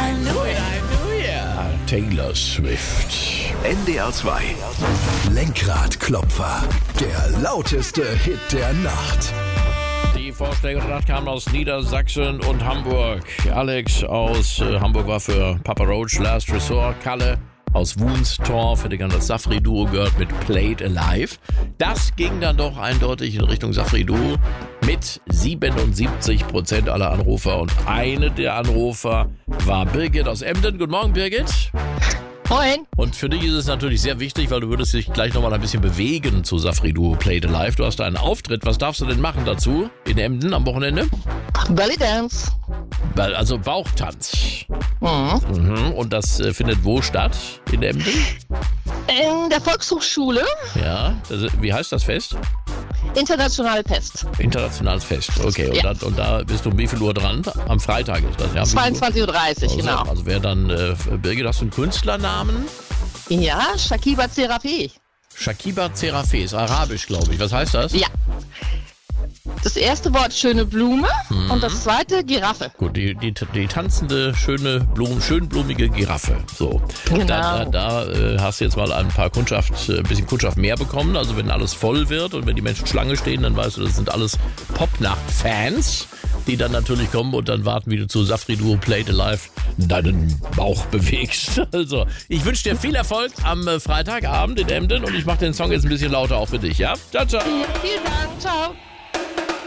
Halleluja. Taylor Swift. NDR 2. Lenkradklopfer. Der lauteste Hit der Nacht. Die Vorschläge der Nacht kamen aus Niedersachsen und Hamburg. Alex aus Hamburg war für Papa Roach Last Resort. Kalle aus Wunstorf hätte gerne das Safri-Duo gehört mit Played Alive. Das ging dann doch eindeutig in Richtung Safri-Duo mit 77% aller Anrufer. Und eine der Anrufer war Birgit aus Emden. Guten Morgen, Birgit. Moin. Und für dich ist es natürlich sehr wichtig, weil du würdest dich gleich nochmal ein bisschen bewegen zu Safri-Duo Played Alive. Du hast da einen Auftritt. Was darfst du denn machen dazu in Emden am Wochenende? Belly Dance. Also Bauchtanz. Und das findet wo statt in Emden? In der Volkshochschule. Ja, wie heißt das Fest? Internationale Pest. Internationales Fest, okay. Ja. Und da bist du um wie viel Uhr dran? Am Freitag ist das, ja? 22:30 Uhr, genau. Also wer dann, Birgit, hast du einen Künstlernamen? Ja, Shakiba Serafi. Shakiba Serafi, ist arabisch, glaube ich. Was heißt das? Ja. Das erste Wort schöne Blume und das zweite Giraffe. Gut, die tanzende, schönblumige Giraffe. So. Genau. Da hast du jetzt mal ein bisschen Kundschaft mehr bekommen. Also wenn alles voll wird und wenn die Menschen Schlange stehen, dann weißt du, das sind alles Popnacht-Fans, die dann natürlich kommen und dann warten, wie du zu Safri-Duo Played Alive deinen Bauch bewegst. Also, ich wünsche dir viel Erfolg am Freitagabend in Emden und ich mache den Song jetzt ein bisschen lauter auch für dich, ja? Ciao, ciao. Ja, vielen Dank. Ciao.